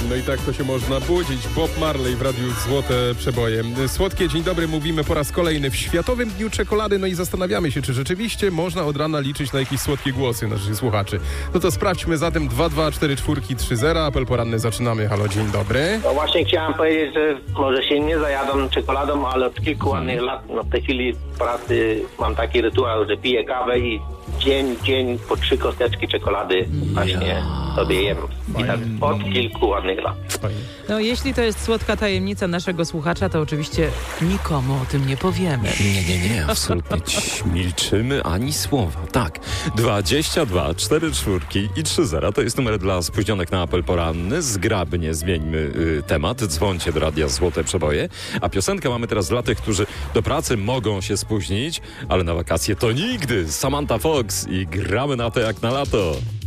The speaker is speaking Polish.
No i tak to się można budzić. Bob Marley w Radiu Złote Przeboje. Słodkie dzień dobry, mówimy po raz kolejny w Światowym Dniu Czekolady, no i zastanawiamy się, czy rzeczywiście można od rana liczyć na jakieś słodkie głosy naszych słuchaczy. No to sprawdźmy zatem 2244330. Apel poranny zaczynamy. Halo, dzień dobry. No właśnie chciałem powiedzieć, że może się nie zajadą czekoladą, ale od kilku ładnych lat, no w tej chwili w pracy mam taki rytuał, że piję kawę i dzień po 3 kosteczki czekolady właśnie sobie jem. I tak od kilku ładnych lat. No jeśli to jest słodka tajemnica naszego słuchacza, to oczywiście nikomu o tym nie powiemy. Nie, absolutnie. Milczymy ani słowa. Tak, 22 44 i 30 to jest numer dla spóźnionych na apel poranny. Zgrabnie zmieńmy temat. Dzwońcie do Radia Złote Przeboje. A piosenkę mamy teraz dla tych, którzy do pracy mogą się spóźnić, ale na wakacje to nigdy. Samantha Fox i gramy na to jak na lato.